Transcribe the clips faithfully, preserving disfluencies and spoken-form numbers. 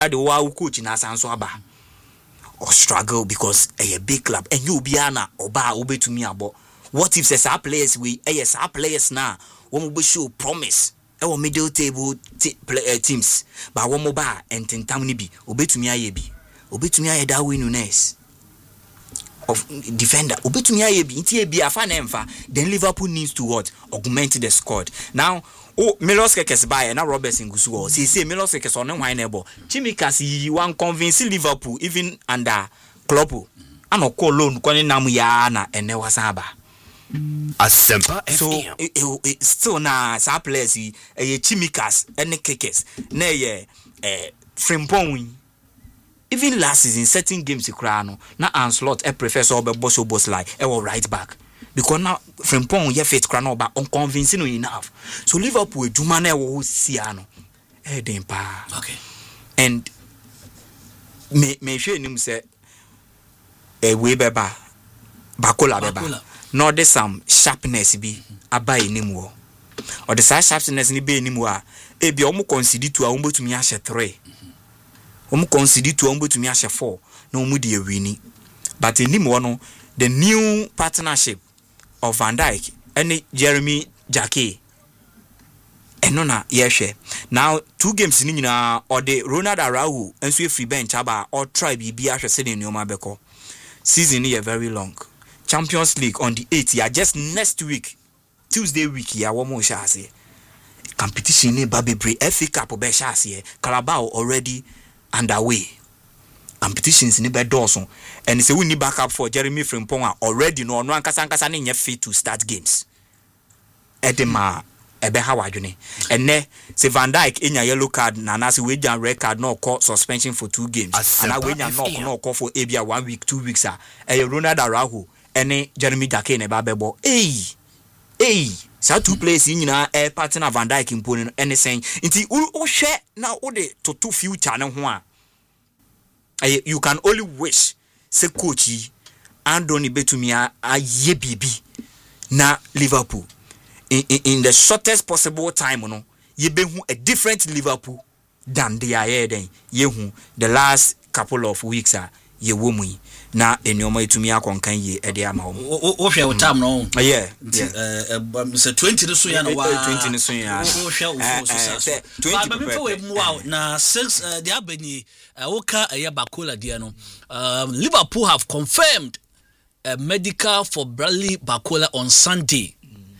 the wow coach na sanso aba or struggle because a big club and you be ana oba obetumi abo. What if say our players we yes our players now one will show promise our middle table t- play, uh, teams but one more bar and tentamni bi obetumi aye bi obetumi aye da win next of defender obetumi aye bi nti e bi afa na emfa then Liverpool needs to what augment the squad now. Oh, Milos Kekes buy na Robertson gusu. See, say Milos Kekes on why nebo. Chimikas he wan convince Liverpool even under Klopp. Ano call loan kwani namu ya na ene wasaba. Asempa so it, it, it, still na sa players e Chimikas ene Kekes na ye eh Frimpong. Even last season certain games e kra no na Anslot e prefer so be boss boss like e will right back. Because now Frimpong ye fit kra no ba unconvincing enough. So Liverpool duma na wo sia no. Eh den pa. Okay. And me me hwe nim say eh we beba Bakola beba. No de some sharpness bi aba enim wo. Or the size sharpness ni be enim wo a e bi omo concede to a omo betumi ahye three. Omo concede to a omo betumi ahye four. Na omo de awini. But enim wo no the new partnership of Van Dijk and Jeremy Jacquet eno na yehwe now two games ni nyina or the Ronald Araujo enso free bench aba or try bi bi ahwe se ne nyoma beko season is very long. Champions League on the eighth ya just next week Tuesday week ya wo mo sha ase competition ni babebre F A Cup be sha ase Carabao already underway. Competitions in the Dawson and say we need backup for Jeremy Frimpong already no no ankasa ankasa ne nye fit to start games edema ebe ha wadwene enne say Van Dijk enya yellow card na na say we jan red card no call suspension for two games and we jan no no call for abia one week two weeks ah e Ronald Araujo ene Jeremy Jacquet ne ba bebo eh eh sa two players nyina e partner Van Dijk impone no ene sen nti wo hwe na wo de toto future ne ho a you can only wish say coach Andoni betumi a ye bibi na Liverpool in, in, in the shortest possible time no ye behu a different Liverpool than they are here then ye hu the last couple of weeks are ye womu na enyoma etumi akonkan ye e de ama wo wo hwe wo tam no yeah eh say twenty no so ya no wa twenty no so ya wo hwe wo so so twenty but before we move out na six the abani woka eye Bakola dia no um Liverpool have confirmed a medical for Bradley Bakola on Sunday.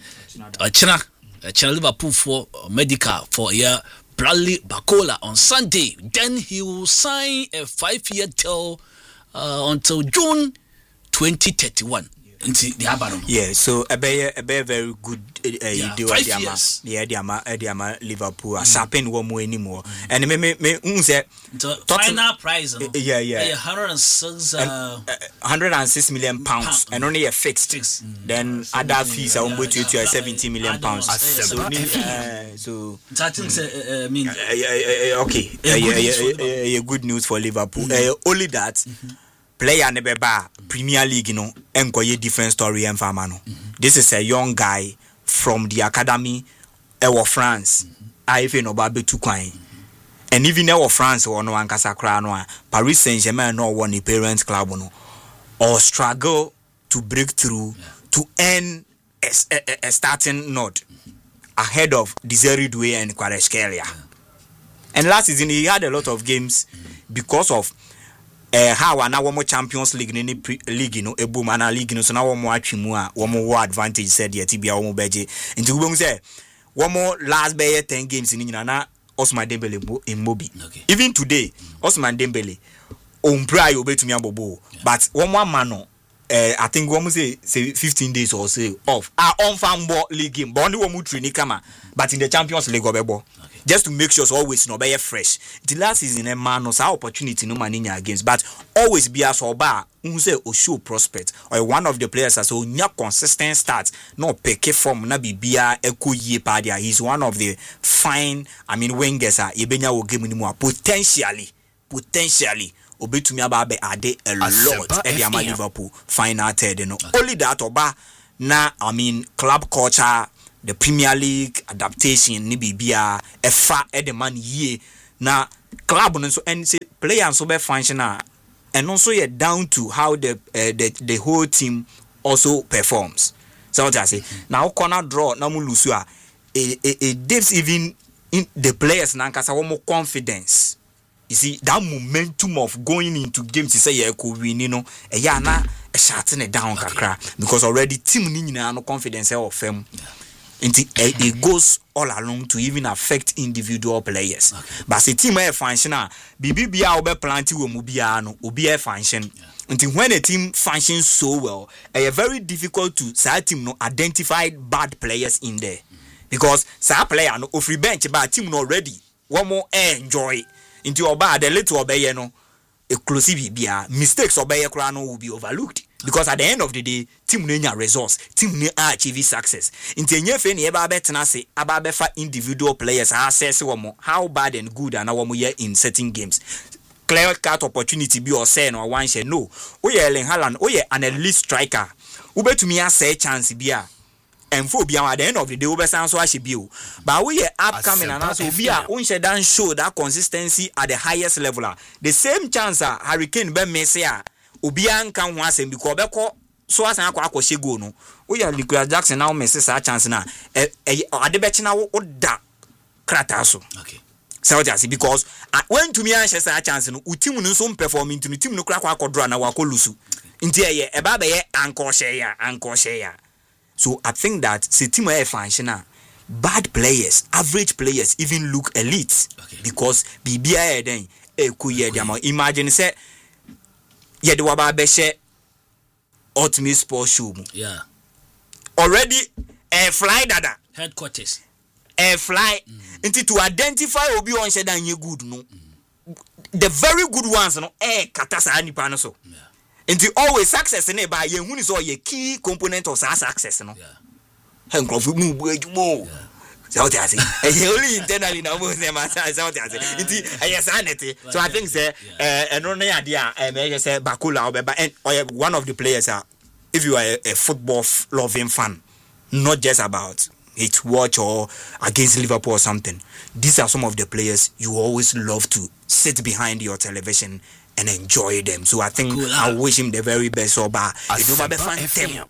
Achina achina Liverpool for medical for yeah Bradley Bakola on Sunday. Then he will sign a five-year deal uh, until June twenty thirty-one. Into the Abano. Yeah, so a very a very good uh, yeah, deal five at years. Yeah, the ama the ama Liverpool are sharpen one more anymore. And me me me unse final price. No? Yeah, yeah. one hundred six uh, one hundred six million pounds and only a fixed. Mm. Then so, other fees are on yeah, to yeah, seventy million pounds. So uh, so that things uh, mean okay. Yeah, good news for Liverpool. Uh, only that mm-hmm. player nebeba Premier League, you know, enkoye different story and fama no. Mm-hmm. This is a young guy from the academy of France. I even know about two coin. And even now France or no ankasa kra no Paris Saint-Germain no won the parents club no or struggle to break through yeah. to earn a, a, a starting nod mm-hmm. ahead of Desiree Doué and Kvaratskhelia. Yeah. And last season he had a lot of games mm-hmm. because of eh how na wo mo Champions League ni league no ebu mana league no so na wo mo atwemu a wo mo advantage said yet bia wo mo beje nti wo say wo mo last be ten games ni nyina na Ousmane Dembele immobi okay. Even today mm-hmm. Ousmane Dembele on pray obetumi abobo yeah. But wo mo amano eh I think wo mo say say fifteen days or so off ah on fanbo league but only wo mo training kama but in the Champions League obebo just to make sure so always no be fresh. The last season a man no sa opportunity no man in your games, but always be as oba who say o show prospect or one of the players as o nya consistent start no pick form na bibia eko ye pa dia. He's one of the fine I mean wingers a ebenya wo game ni mu potentially potentially obetumi aba be ade a lot e dia Liverpool final third no okay. Only that oba na I mean club culture the Premier League adaptation ni bibia efa e de man ye na club no so and say players so be functional and also yeah down to how the uh, the the whole team also performs. So what I say now corner draw na mu lose a it gives even in the players na nkasa wo more confidence. You see that momentum of going into games say yeah ko win you know e ya na e shutting it down kakra because already team ni nyina no confidence e of fam. It, it goes all along to even affect individual players. Okay. But the team is functional. B B B A will plenty will mubia no will be a function. Yeah. Until when a team functions so well, it's very difficult to say team no identify bad players in there mm. because say player no free bench but team no ready. One more enjoy into your bad a little obey no exclusive bia mistakes obey no will be overlooked. Because at the end of the day, team no results, team no achieve success. Into nye fe ni eba betena se aba befa individual players assess wo how bad and good and wo ye in certain games. Clear cut opportunity be or say no one share no. O ye Erling Haaland, o ye an elite striker. Wo betumi ase chance bia. Enfo bia at the end of the day wo be san so ahye bio. But we ye upcoming and also bia won share dan show that consistency at the highest level. The same chance a Hurricane be miss ya. Obian kan ho asem because obekọ so asan akọ akọ go no wo ya Nicolas Jackson now miss sa chance na e ade be chi na wo da krata so okay so just because uh, when to me an sa chance no utim no so performing to team no kra akọ draw na wa akọ lusu nti e e ba be ye anko share ya anko share ya. So I think that the team are functional. Bad players, average players even look elite okay. Because B B I then e ku ye dem imagine say yeah, the waba beshe ultimate sports show. Yeah. Already a fly dada. Headquarters. A fly. Mm. Until to identify obi on shed and you good no. Mm. The very good ones no eh katasa ani pa no so. Yeah. Until always success in ba ye hu ni so ye key component of success no. Yeah. Hen crofo mu bu adwuma. Yeah. So what I say, only internally now. So what I say, it is sanity. So I think say, and only idea, and I say Bakula, and one of the players are, if you are a football loving fan, not just about it watch or against Liverpool or something. These are some of the players you always love to sit behind your television and enjoy them. So I think I wish him the very best. So, but if you have a fan,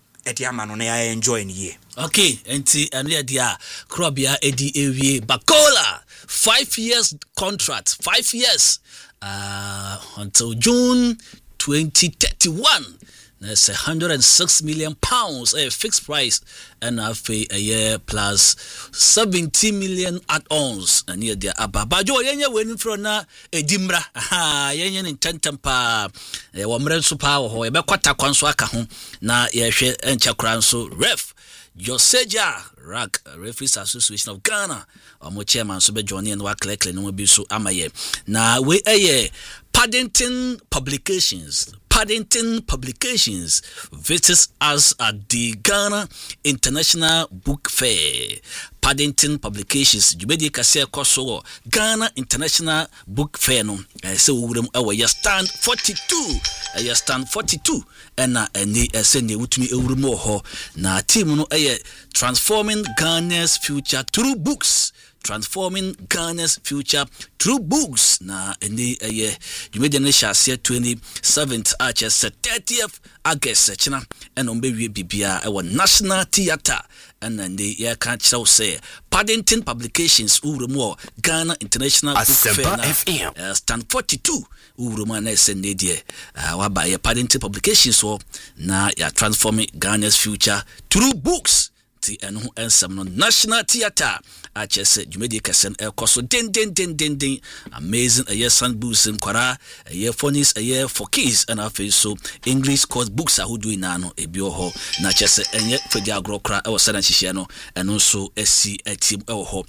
I enjoy in here. Okay, and see, and yeah, dia Krobia Eddie Ewie Bakola, five years contract, five years, uh, until June twenty thirty-one. That's a hundred and six million pounds, a fixed price, and a fee a year plus seventy million add-ons. And here, dear Ababajo, Yenya winning from na a dimra, aha, Yenyan in Tentampa, a Wamren Super, or a Bequata Conswaka home, na Yashe and Chakranso, ref. Joseja Rag Referees Association of Ghana or chairman Sobe Johnny and Waklekle no be so amaye. Na we aye Paddington Publications. Paddington Publications visits us at the Ghana International Book Fair. Paddington Publications, Jubedi Kase Koso, Ghana International Book Fair. No, so we will stand forty-two. I stand forty-two. And na any send you to me a rumor ho. Na team no aye transforming Ghana's future through books. Transforming Ghana's future through books. Na any a year you made the nation say twenty-seventh arches thirtieth August China and on baby Bibia our National Theatre and then the year can't show say Paddington Publications Urumo Ghana International Book Fair F M uh, stand forty-two Uruma na send the uh whereby Paddington Publications so na ya transforming Ghana's future through books. And who and some National Theatre. I just said you made a cassette air cost so den den den den den amazing a year sun boost in Quara, a year phonies, a year for kids and our face so English course books are who do nano a bioho, not just and yet for the agro cry or San Chishano and also a C a team oh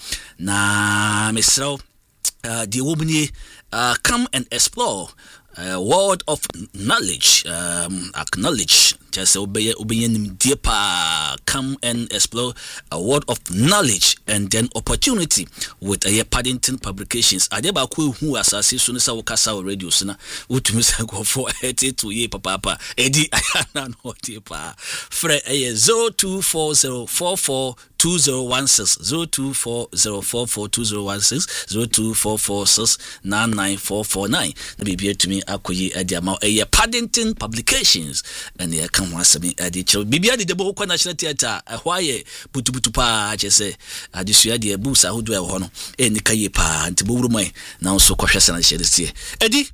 na Mister Uh the woman uh come and explore. A uh, word of knowledge, um, acknowledge, just obey, obey, deeper, come and explore a word of knowledge and then opportunity with a uh, Paddington Publications. I never cool who as I see soon as I will cast our radio, sooner, which means I go for eighty to ye, papa, Eddie, I know deeper. Fred a zero two four zero four four. two zero one six zero two four zero four four two zero one six zero two four four six nine nine four four nine. The baby to me akoyi adiama a Paddington Publications and the come was me at the child. Bibi adi the Boko National Theatre a why butu butu pa jese adisua de busa ho do e ho no e ni kaye pa nti bo wurumai na so kwahwese na hye de Eddie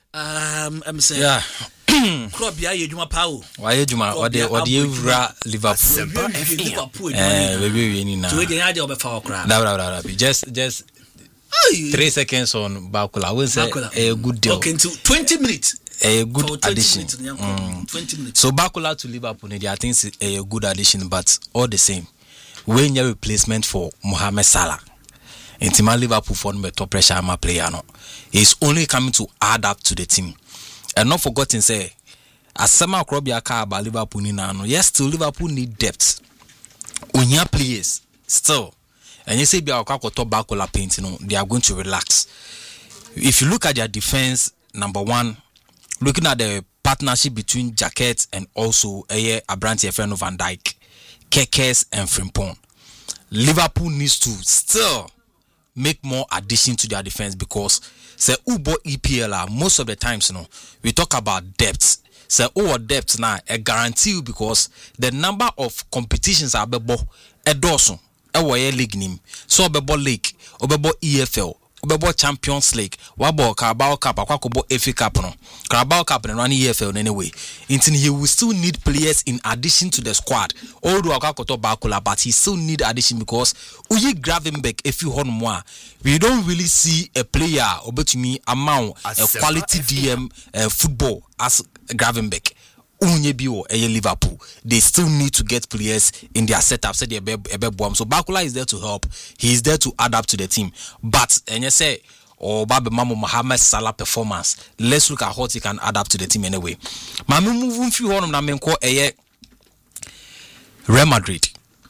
um I'm saying yeah club ya yedwuma pa o wa yedwuma ode ode evra Liverpool Liverpool eh we we ni na so we dey ade obefa okra da da da just just three seconds on Bakula we say a good deal. Okay, into twenty minutes a good addition. Minutes, mm. twenty minutes. So Bakula to Liverpool, I think it's a good addition, but all the same, when your replacement for Mohamed Salah, intima Liverpool for the top pressure I'm a player no, is only coming to add up to the team, and not forgetting say, as some Krobia car about Liverpool ni no, yes, still Liverpool need depth. Unya players still, and you say be our top Bakula paint, you know, they are going to relax. If you look at their defense, number one. Looking at the partnership between Jacket and also a Abranti Efreno Van Dijk, Kekes and Frimpong, Liverpool needs to still make more addition to their defense because say Ubo E P L most of the times you know we talk about depth. Say over depth now a guarantee because the number of competitions are bebo edoso e league nim so bebo league obebo E F L Obebo Champions League, Wabo Carabao Cup, Aquacobo F A Cup, no Carabao Cup and one E F L anyway. Until he will still need players in addition to the squad. Although Aquacoto Bakula, but he still need addition because Uyi Gravenbeck, if you hold more, we don't really see a player over to me amount a quality D M uh, football as Gravenbeck. Unyebio a Liverpool. They still need to get players in their setup. So Bakula is there to help. He is there to add up to the team. But and you say, oh, Babe Mamo Mohamed Salah performance. Let's look at what he can add up to the team anyway. Mami moving few on na menko a Real Madrid.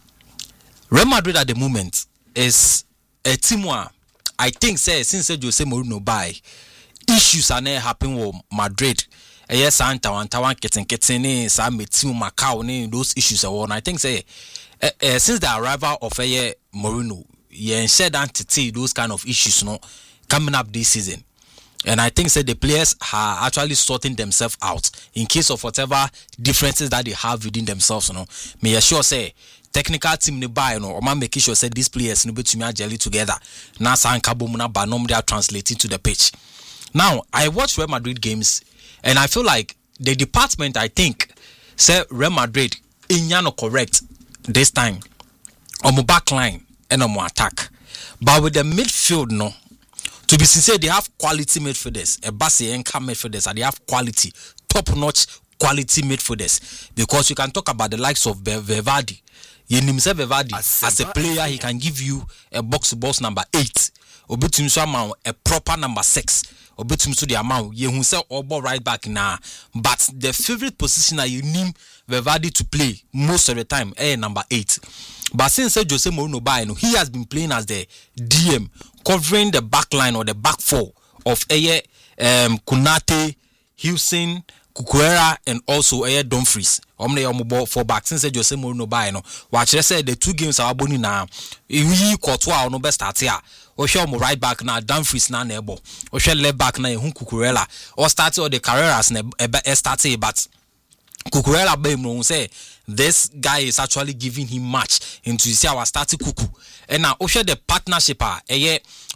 Real Madrid at the moment is a team where I think say since Jose Mourinho buy issues are not happening with Madrid. Yes, Santa one Tawan kitten kitten some team Macau those issues are on. I think say uh, uh, since the arrival of a uh, Mourinho, yeah, said entity those kind of issues no coming up this season. And I think say the players are actually sorting themselves out in case of whatever differences that they have within themselves. You know, may assure say technical team ne buy no or man make sure say these players no be to me jelly together. Now San Kabomuna Banom they are translating to the pitch. Now I watch Real Madrid games. And I feel like the department, I think, say Real Madrid, Inyano correct this time. On my back line and on my attack. But with the midfield, no. To be sincere, they have quality midfielders. A Bassi and Cam midfielders, and they have quality, top-notch quality midfielders. Because you can talk about the likes of Vervardi. Yenimse Vervardi, as a player, he can give you a box-to-box number eight. Obetum so amount a proper number six. Obetum so the amount ye who say obo right back now. But the favorite position that you need Vervardi to play most of the time eh number eight. But since Jose Mourinho buy no, he has been playing as the D M covering the back line or the back four of Eye um Kunate, Houston, Cucurella and also Eye Dumfries. Omne omo for back since Jose Mourinho buy no. Watch let's say the two games are boni now. We Courtois no best start here. Or show mo right back now, Dumfries na nebo. Or show left back now, Hun Cucurella. Or start all the Carreras ne start but Cucurella be no say this guy is actually giving him match into see our starting Cucu. And now Osha the partnership ah eh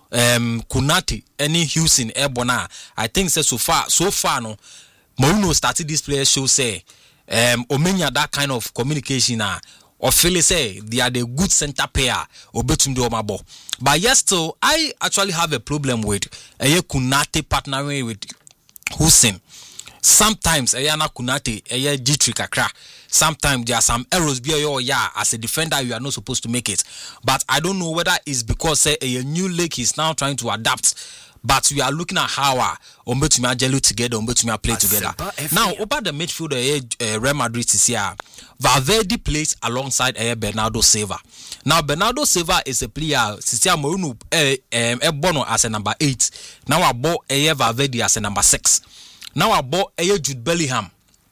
um Kunati any Houston Ebona. I think say so far so far no Mourinho started this player show say um Omenya that kind of communication ah or feel say they are the good center pair or betum do omabo. But yes still I actually have a problem with eh Kunati partnering with Hussein. Sometimes Ayana Kunate, Aya Jitri Kakra. Sometimes there are some errors be your yeah as a defender you are not supposed to make it. But I don't know whether it's because say a new league is now trying to adapt. But we are looking at how uh Ombetumi Ajelu together, Ombetumi play together. Now over the midfielder uh, Real Madrid is here. Valverde plays alongside uh, Bernardo Silva. Now Bernardo Silva is a player Sisia Mourinho uh, um Bono as a number eight. Now I bought uh, Valverde as a number six. Now I bought a Jude Bellingham.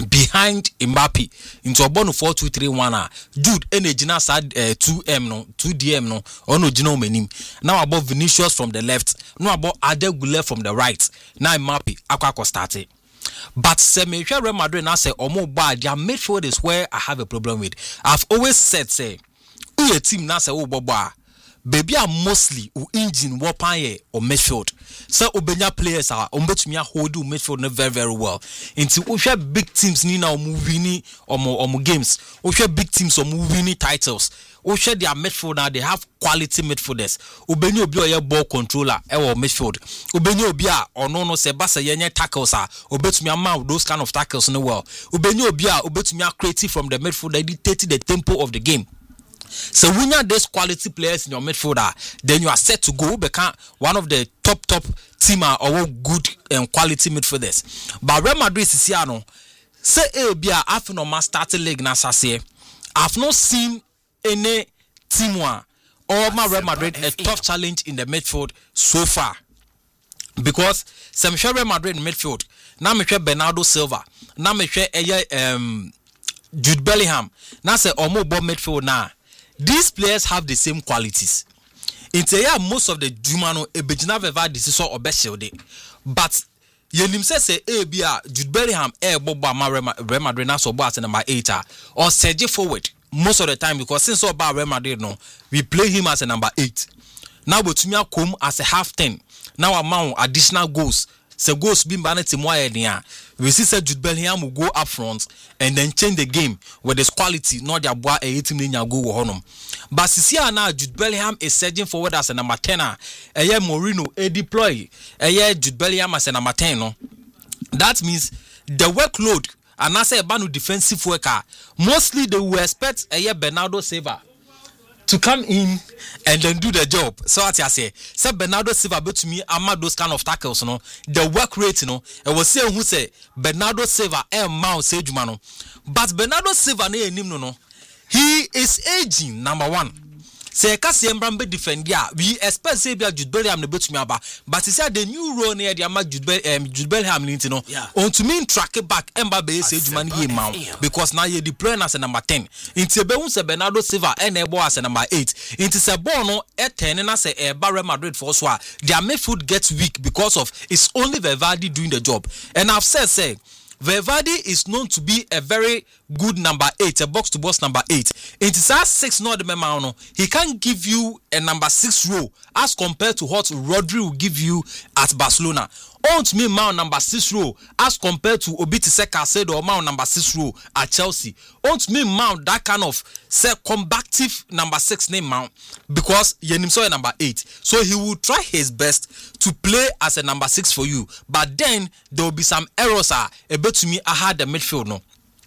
behind Mbappe into a four two three one. Jude Enegina side uh, two M no two D M no or no Gino Menim. Now about Vinicius from the left, no about Adegule from the right. Now Mbappe Aquaco started. But Semi Real Madrid now say Omo bad their midfield is where I have a problem with. I've always said say who a team now say oh boba baby are mostly who engine wapanye or midfield. So Obenya players are umbetumi hold you midfield very very well. Into we share big teams ni na movini or more or games. We share big teams or movini titles. We share their midfield now they have quality midfielders. Ubeni obi oye ball controller e or midfield. Ubeni obi a or no no se basa yenye tackles are obetumi amount those kind of tackles in the world. Ubeni obi a obetumi creative from the midfield they dictate the tempo of the game. So when you have these quality players in your midfielder, then you are set to go become one of the top top team or good and um, quality midfielders. But Real Madrid is here no. Say a be a half no man starting league na say. I've not seen any team one or my Real Madrid a tough challenge in the midfield so far. Because some Real Madrid in midfield. Now me Bernardo Silva. Now me um Jude Bellingham. Now say omo ball midfield now. These players have the same qualities. In Teya, most of the Jumano Ebejina Veva decision or Beshelde. But Yenim say A B R Jude Bellingham Air Boba Real Madrid so boss number eight or Sergi forward most of the time because since about Real Madrid no we play him as a number eight. Now Botumia come as a half ten. Now amount additional goals. So goals being banned to more area. We see that Jude Bellingham will go up front and then change the game with his quality, not their boy eighteen million go honum. But Sisia now Jude Bellingham is surging forward as a number ten. A year Mourinho a deploy. A year Jude Bellingham as a number ten. No? That means the workload and I say a banu defensive worker. Mostly they will expect a year Bernardo Silva to come in and then do the job. So what I say, say Bernardo Silva bet to me ama those kind of tackles, you know, the work rate, you know, and was saying who say Bernardo Silva and Mount Sejumano. But Bernardo Silva ne him no no. He is aging, number one. Say kasi embrambe defend ya. We expect say be Jude Bellingham ne bet to me aba. But he said the new role near the ama Jude um, Jude Bellingham you know. Yeah. On to me track it back emba be Sejumano here mount because now you deploy as a number ten. Into be say Bernardo Silva and ebo as a number eight. Into say ball no e ten na say e Real Madrid for so their midfield gets weak because of it's only Valverde doing the job. And I've said say Valverde is known to be a very good number eight, a box to box number eight. It is as six not the memano. He can give you a number six row as compared to what Rodri will give you at Barcelona. On to me mount number six row as compared to Obiti Seka said or mount number six row at Chelsea. On to me mount that kind of say combative number six name mount because Yenimso number eight. So he will try his best to play as a number six for you. But then there will be some errors are a bit to me I had the midfield no.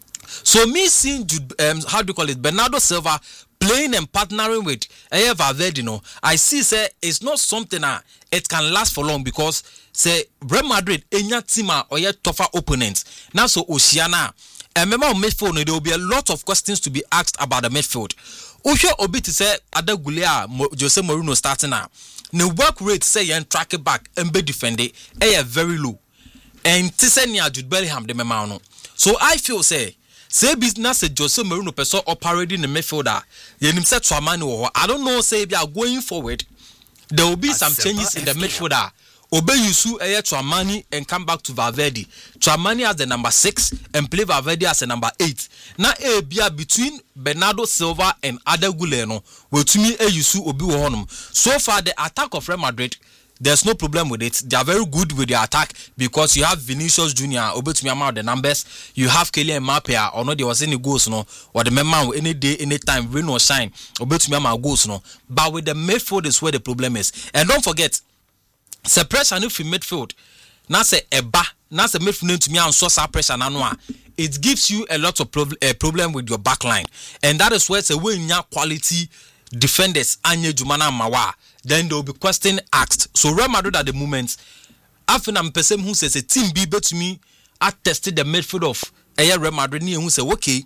So me seeing um, how do you call it Bernardo Silva playing and partnering with Aya Valverde, you know, I see say it's not something that uh, it can last for long because say Real Madrid enya team or yet tougher opponents. Now so Oceana and remember on midfield there will be a lot of questions to be asked about the midfield. Osho Obi to say Adegulea Jose Mourinho starting now. The work rate say and track it back and be defended eh very low. And Tisenia Jude Bellingham the memano. So I feel say say business say Jose Mourinho person operating the midfielder. Yenim say Tchouameni. I don't know say they are going forward. There will be some changes in the midfielder. Obe Yusu eye Tchouameni and come back to Valverde. Tchouameni as the number six and play Valverde as the number eight. Now a bia between Bernardo Silva and Adegule no. We to me e Yusu obi wo honum. So far the attack of Real Madrid, there's no problem with it. They are very good with the attack because you have Vinicius Junior Obe to me amount the numbers. You have Kylian Mbappe or no there was any goals no or the member any day any time rain or shine Obe to me amount goals no. But with the midfield is where the problem is. And don't forget suppression if you midfield now say eba now say midfield to me and source pressure na it gives you a lot of prob- uh, problem with your back line and that is where it's a way in quality defenders anye jumana mawa then there will be question asked. So Real Madrid at the moment after I'm person who says a team be bet to me I tested the midfield of Real Madrid who say okay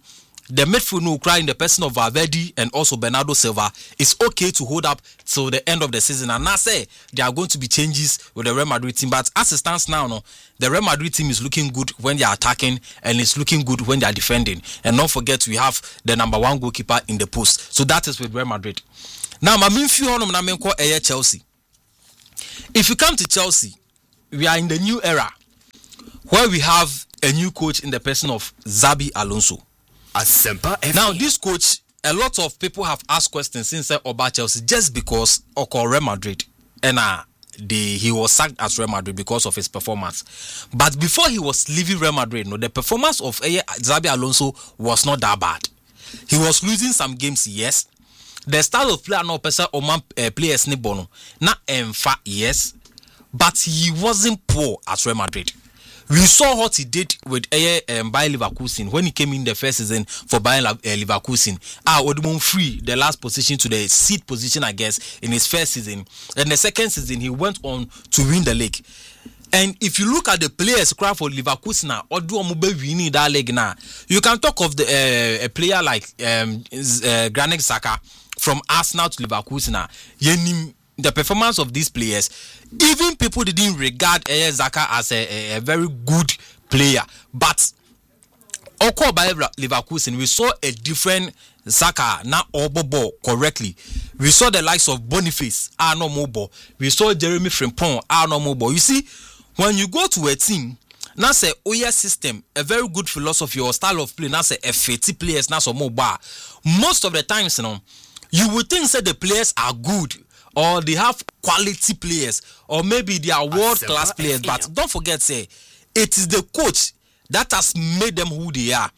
the midfield no cry in the person of Valverde and also Bernardo Silva is okay to hold up till the end of the season. And I say there are going to be changes with the Real Madrid team, but as it stands now, no, the Real Madrid team is looking good when they are attacking and it's looking good when they are defending. And don't forget we have the number one goalkeeper in the post. So that is with Real Madrid. Now, my main few on na call Chelsea. If you come to Chelsea, we are in the new era where we have a new coach in the person of Xabi Alonso. Now, this coach, a lot of people have asked questions since about Chelsea just because of Real Madrid. And uh, the, he was sacked at Real Madrid because of his performance. But before he was leaving Real Madrid, no, the performance of uh, Xabi Alonso was not that bad. He was losing some games, yes. The style of play, no person or man uh, players ni bono, na emfa, yes. But he wasn't poor at Real Madrid. We saw what he did with uh, um, Bayer Leverkusen when he came in the first season for Bayer uh, Leverkusen. Ah, Odemon free the last position to the seed position, I guess, in his first season. And the second season, he went on to win the league. And if you look at the players cry for Leverkusen now, or do winning that league now, you can talk of the uh, a player like um, uh, Granit Xhaka from Arsenal to Leverkusen now. The performance of these players, even people didn't regard Xhaka as a, a, a very good player. But Oko by Leverkusen, we saw a different Xhaka, not Obobo correctly. We saw the likes of Boniface, Arno Mobo. We saw Jeremy Frimpong, Arno Mobo. You see, when you go to a team, now say Oya system, a very good philosophy or style of play, now say a fifty players, now so mobile. Most of the times, you know, you would think that the players are good, or they have quality players, or maybe they are world-class players. But don't forget, say, it is the coach that has made them who they are.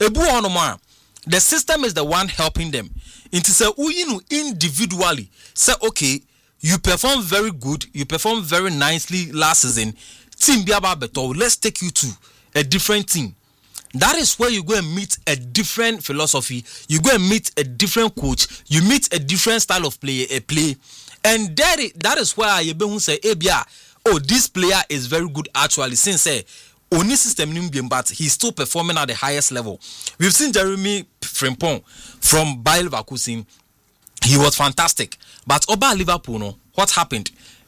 The system is the one helping them. It is a individually say, okay, you perform very good, you perform very nicely last season. Team Biaba Beto, let's take you to a different team. That is where you go and meet a different philosophy. You go and meet a different coach. You meet a different style of play. A play. And that is, that is why you be say, hey, Bia, oh, this player is very good actually. Since say, only system but he's still performing at the highest level. We've seen Jeremy Frimpong from Bayer Leverkusen. He was fantastic. But Oba Liverpool, no, what happened?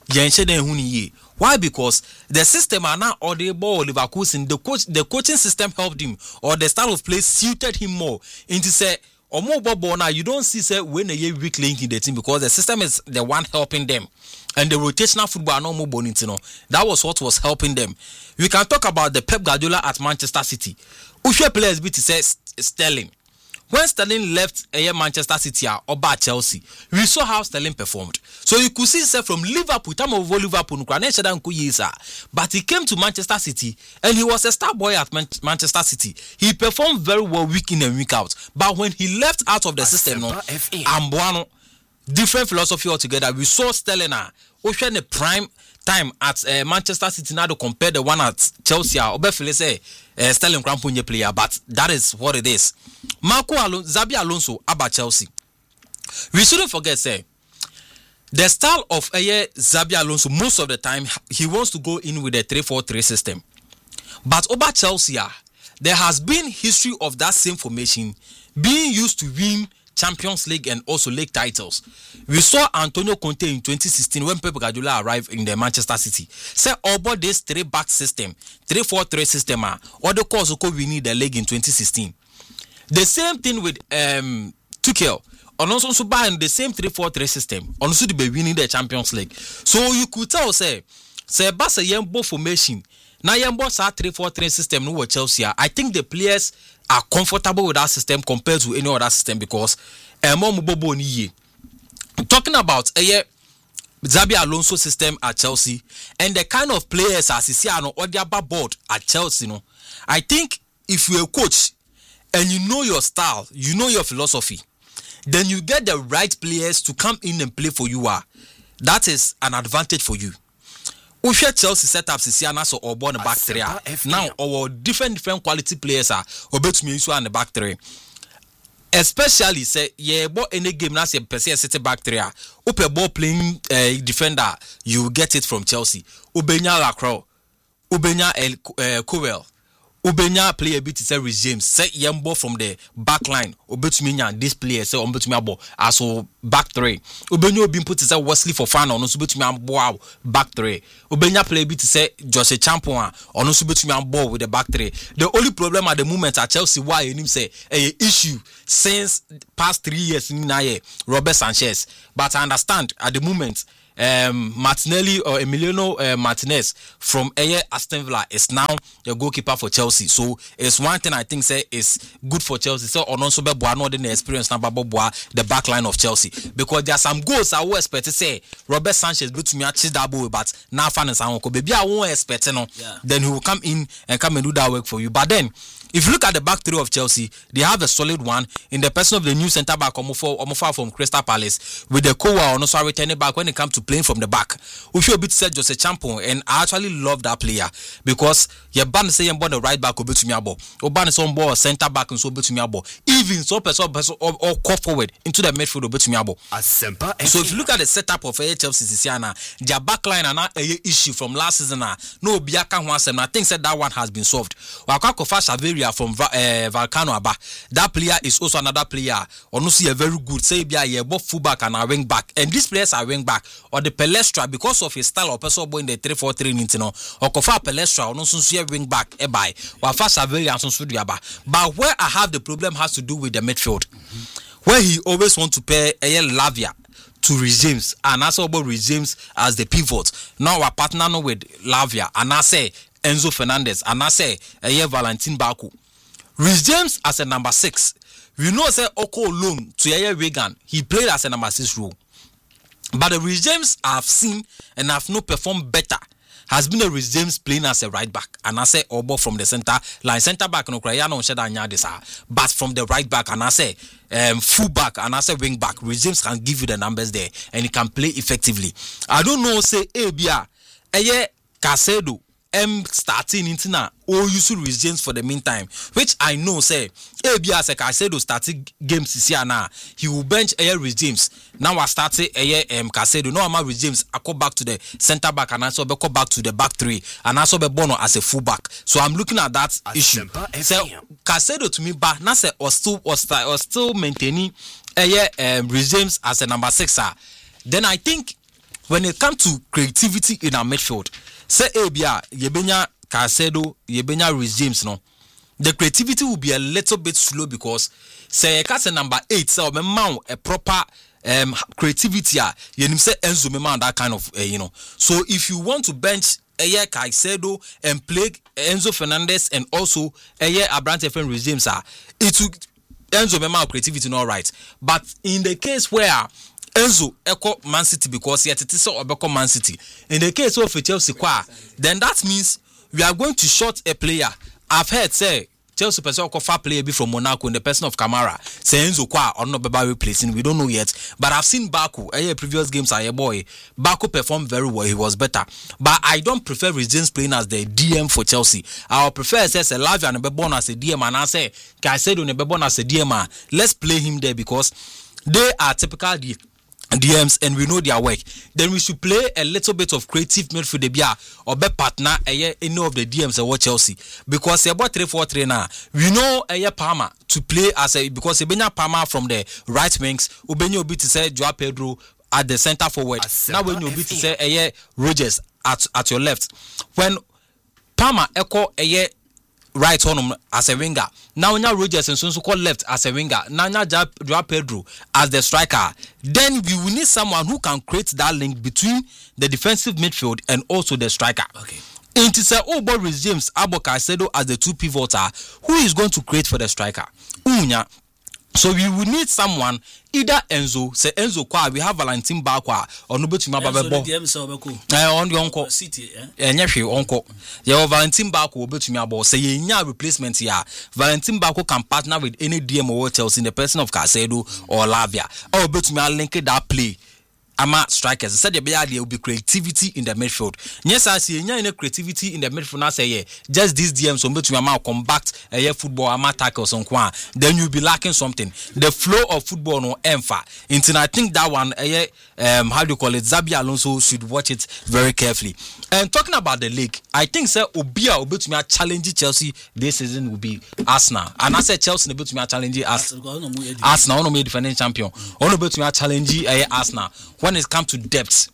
Why? Because the system are now audible Leverkusen. The coach, the coaching system helped him, or the style of play suited him more. Into say, or more now you don't see say when a year weak link in the team because the system is the one helping them, and the rotational football are no more bonito. That was what was helping them. We can talk about the Pep Guardiola at Manchester City. Ushe players be to say Sterling. When Sterling left uh, Manchester City or by Chelsea, we saw how Sterling performed. So you could see say from Liverpool, time of Liverpool, but he came to Manchester City and he was a star boy at Man- Manchester City. He performed very well week in and week out. But when he left out of the system, no, Ambuano, different philosophy altogether. We saw Sterling uh, the prime time at uh, Manchester City now to compare the one at Chelsea. Obefile say uh, Sterling Krampunye player, but that is what it is. Marco Alonso, Xabi Alonso about Chelsea. We shouldn't forget say the style of uh, Xabi Alonso most of the time he wants to go in with a three four three system. But about Chelsea, uh, there has been history of that same formation being used to win Champions League and also league titles. We saw Antonio Conte in twenty sixteen when Pep Guardiola arrived in the Manchester City. Say about this three back system, three four three system, or the course who winning the league in twenty sixteen. The same thing with um Tuchel. On also buying the same three four three system. On also to be winning the Champions League. So you could tell say, say Barca Yembo formation. Now Yembo sa three four three system no Chelsea. I think the players are comfortable with that system compared to any other system because um, talking about a Xabi Alonso system at Chelsea and the kind of players as you see or the other board at Chelsea, you know, I think if you're a coach and you know your style, you know your philosophy, then you get the right players to come in and play for you. Are that is an advantage for you. We share Chelsea setups is here so or born back three. Now our different different quality players are obet me so and the back three. Especially say yeah, but any game now say per se city back three. Upe ball playing uh, defender, you get it from Chelsea. Ubenya Lacroix, Ubenya El uh, Cowell, Ubenya player bit to say James say yembo from the back line obetuminya this player say obetumia ball aso back three Ubenya been put to say Wesley for fan on obetumia ball back three Ubenya player bit to say Jose Champion on obetumia ball with the back three. The only problem at the moment at Chelsea why him say a issue since past three years in Naye Robert Sanchez, but I understand at the moment um Martinelli or Emiliano uh, Martinez from Aye Aston Villa is now the goalkeeper for Chelsea. So it's one thing I think say is good for Chelsea. So on also be no the experience na boa the back line of Chelsea because there are some goals I will expect to say Robert Sanchez but me achieve that ball but now fans and baby I won't expect no yeah. Then he will come in and come and do that work for you. But then if you look at the back three of Chelsea, they have a solid one in the person of the new centre back Omofo Omofo from Crystal Palace with the Kowa on also returning back when it comes to playing from the back. We feel a bit said Jose Champion, and I actually love that player because your band say you the right back obe to me abo. Oban is on board centre back and so obe to me abo. Even so person or, or call forward into the midfield obe to me abo. So if you look at the setup of Chelsea this year now, their back line and a issue from last season now, no Biaka Hansem. I think said that one has been solved. Wakako Fashaveri from uh, Volcano Aba. That player is also another player. Honestly, a very good. Say, be a both fullback and a wing back. And these players are wing back or the Palestra because of his style of person in the three four three. You know, or Kofa Palestra or no so wing back. E by Wafasa very and so But where I have the problem has to do with the midfield, mm-hmm. where he always want to pair a Lavia to James and also about James as the pivot. Now our partner no with Lavia and I say Enzo Fernandez and I say a Valentin Baku. Rhys James as a number six. We know say Oko alone to Yaya Wigan. He played as a number six role. But the Rhys James I've seen and I've not performed better has been a Rhys James playing as a right back. And I say Obo from the center line. Center back no Krayano Sheda but from the right back and I say um full back and I say wing back. Rhys James can give you the numbers there and he can play effectively. I don't know say Abia Eye Casedo M starting into now or use Rhys James for the meantime, which I know say A B as I said starting games this year now he will bench a Rhys James. Now I started a um Casedo. No I'm Rhys James. I go back to the centre back and I also go back to the back three and I also be Bono as a full back. So I'm looking at that as issue. So Casedo to me but now say or still or still or still maintaining a um Rhys James as a number sixer. Then I think when it comes to creativity in our midfield, say Abia, Yebenya Casedo, Yebenya Rhys James, no, the creativity will be a little bit slow because say a number eight, so me mount a proper um creativity. You know, say Enzo me mount that kind of uh, you know. So if you want to bench a year Caicedo and play Enzo Fernandez and also a year Abrante F M Rhys James, it will Enzo me mount creativity not right. But in the case where Enzo echo Man City because yet it is so obeko Man City. In the case of Chelsea qua, then that means we are going to short a player. I've heard say Chelsea person call far player be from Monaco in the person of Kamara. Say Enzo qua or not be replacing. We don't know yet. But I've seen Baku. Eh, previous games are a boy. Baku performed very well. He was better. But I don't prefer Rhys James playing as the D M for Chelsea. I would prefer say Lavia and Bebon as a D M and I say Caicedo and Bebon as a D M. Let's play him there because they are typical D Ms and we know their work. Then we should play a little bit of creative midfield bia or be partner any of the D Ms at Chelsea because about three four three now. We know a Palmer to play as a because Ebenya Palmer from the right wings, Ubenya Obi to say Joao Pedro at the center forward. Now when you be to say a Rogers at at your left. When Palmer echo a right on as a winger. Now now Rogers and Sonso call left as a winger. Now now Joao Pedro as the striker. Then we will need someone who can create that link between the defensive midfield and also the striker. Okay. It is a Obo Rhys James, Abo Caicedo as the two pivoter who is going to create for the striker. Unya. So we will need someone either Enzo, say Enzo kwa we have Valentin Bakwa or no betuma babebo. Eh on the uncle City eh. Eh nyehwe uncle. Ye Valentin Bakwa betuma abo say ye nya replacement here. Valentin Bakwa can partner with any D M or Chelsea in the person of Caicedo or Lavia. Or betuma link that play ama strikers said the there will be creativity in the midfield. Yes, I see any creativity in the midfield. Now say yeah, just this D M so to my compact a uh, football ama tackles on kwa. Then you'll be lacking something. The flow of football no empha. Until I think that one uh, um how do you call it? Xabi Alonso should watch it very carefully. And talking about the league, I think sir Obia will be to me challenge Chelsea this season will be Arsenal. And I said Chelsea will be to me challenge Arsenal. Arsenal no defending champion. Ono be to me challenge uh, Arsenal. When it comes to depth,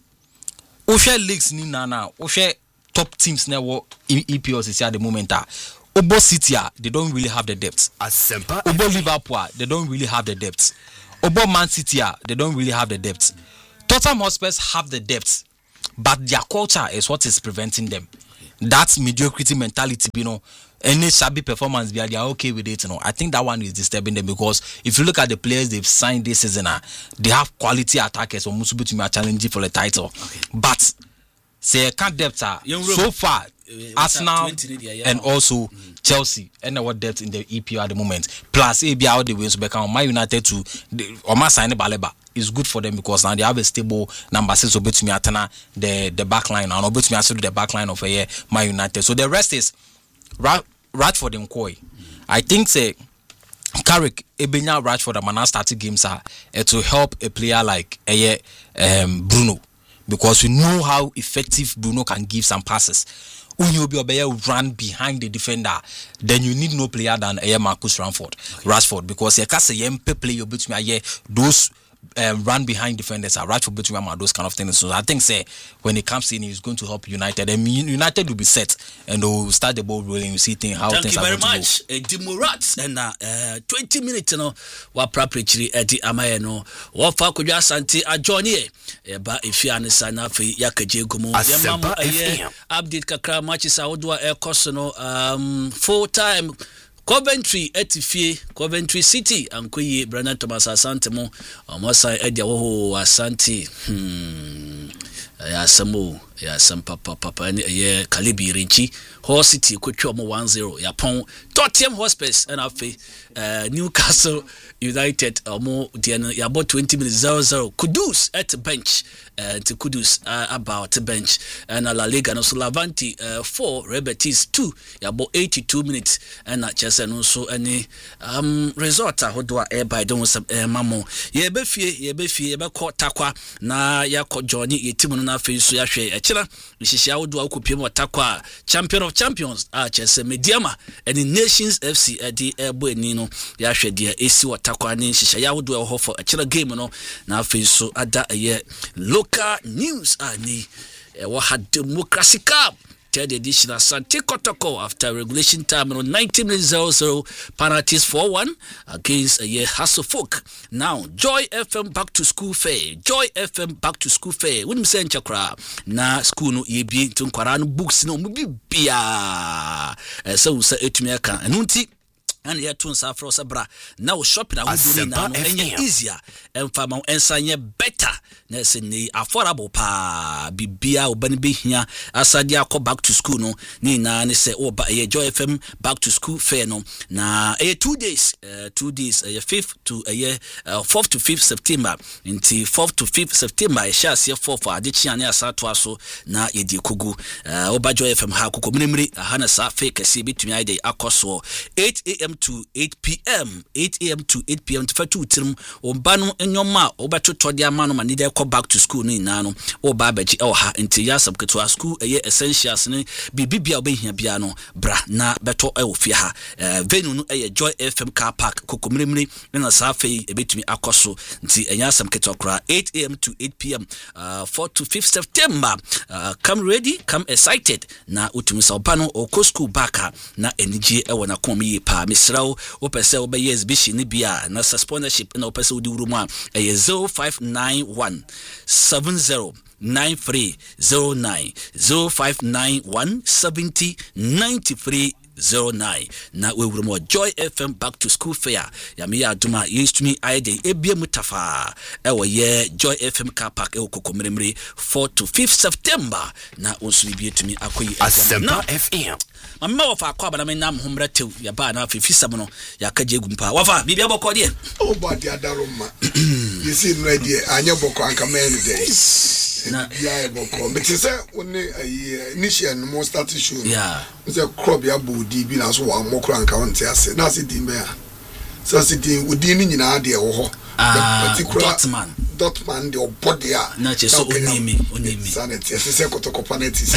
we share leagues ni na na, we share top teams na wo E P L is at the moment. Obo City, they don't really have the depth. Obo Liverpool, they don't really have the depth. Obo Man City, they don't really have the depth. Tottenham Hotspur have the depth, but their culture is what is preventing them. That mediocrity mentality, you know. Any shabby performance, they are okay with it. You know, I think that one is disturbing them because if you look at the players they've signed this season, uh, they have quality attackers or Musubu to be challenging for the title. Okay. But say can't depth uh, so far, uh, Arsenal and also mm. Chelsea and what depth in the E P L at the moment. Plus, A B out the wins become My United to or my sign Baleba is good for them because now they have a stable number six or between Atana the the back line and between also the back line of a year My United. So the rest is Ra- Radford and Koi. I think say Carrick Ebenya Radford and Mana starting games are uh, to help a player like uh, um, Bruno because we know how effective Bruno can give some passes. When you be run behind the defender, then you need no player than uh, Marcus Rashford, okay. Rashford because you can't say you play your bit me those. Um, run behind defenders are right for between those kind of things. So I think say when it comes in, he's going to help United. And United will be set and they'll start the ball rolling. You see things how Thank things you are very going much. to go. Uh, Dimurats and uh, uh, twenty minutes, you know, what properly Eddie Amayano, what Fakuja Santi a Johnny, but if you understand, Yakaji Gumu, update Kakra matches, I would do a Cosano um full time. Coventry etifie Coventry City ankoyi Brandon Thomas Asante mo omosa edia wo Asante hmm ya samo ya sampa papa ne ye Kalibi Rinchi Hull City kwetwa mo one zero ya pon Tottenham Hotspur and afi uh, Newcastle United omo dia no ya bo twenty minutes zero zero Kudus at bench uh, to Kudus uh, about bench and La Liga no so Levante uh, four Real Betis two ya bo eighty-two minutes and na Chelsea no so any um result ahodo a by don some mamo ye be fie ye be fie ye be ko takwa na ya ko join ye team no na afi so ya hwe e kira nhihia ahodo a kopie mo takwa champion of champions a Chelsea Mediama and the Nations F C edi ebo ani no ya hwe dia esi watakwa ne nhihia ya ahodo e ho for e kira game no na afi so ada ye local news ani e wa ha democracy cup third edition Asante Kotoko after regulation time on ninety minutes zero zero penalties four one against a year Hasselfolk. Now Joy F M back to school fair. Joy F M back to school fair. When say chakra na school no ye bi to nkwara no books no mu bia. Eh so say etumi aka. Enu nti and yet to suffer sabra now shopping I would do now and easier and farm and sign better nesini affordable pa bibia obani be here asadia call back to school no ni na ne say oh ba Joy F M back to school fair no na eh two days uh, two days uh, fifth to a uh, year uh, fourth to fifth September until fourth to fifth September I shall see four for adichi ane asato aso na yedi kugu uh, oba Joy F M ha kuko minimri hana sa fake si bitumi ide akoso eight a.m. to eight p.m. eight a.m. to eight p.m. to fatu tirim obanu enyoma obato todi amano manide ko back to school ni nano oba baji e ha nti ya subketo school eye essentials ni bibibia obehia bia no bra na beto e ofie ha venue no eye Joy F M car park kokomremre na safei ebetumi akoso nti enya subketo kra eight a.m. to eight p.m. uh, fourth to fifth September uh, come ready come excited na utumi sa obano oko school baka na enije e wona komi pa misrawo opese obeye exhibition ni bia na sponsorship na opese odi wuru mu a eye zero five nine one seven zero nine three zero nine zero five nine one seven zero nine three zero nine na we wuru mu Joy F M back to school fair ya me ya duma yestumi aide ebie mutafa e wo ye Joy F M car park e kokomremre fourth to fifth September na onsu bi etumi akoyi Asempa F M Mama wafa kwa bana menam homra tew ya ba na afifisam no ya kaje gumpa wafa bibia bokọ de o ba dia daroma you see no idea anya boko anka man day na ya boko but say one initial no start show yeah say crop ya body bi na so wa mokro anka won te ase na se din be a so se din odi ni nyina de wo ho Dotman Dotman the body a na che so onimi onimi sanity se kotokopa na ti se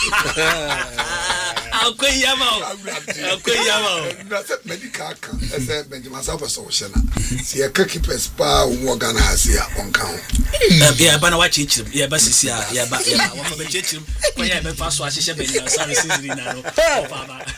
akoyama akoyama na se medical kan se Benjamin Salva so shena se ya keepers pa wo organize ya onka ho ya ba na wa chichirim ya ba sisi ya ba ya ba wa ba chichirim ko ya be fa so ahye Benjamin Salva season na no papa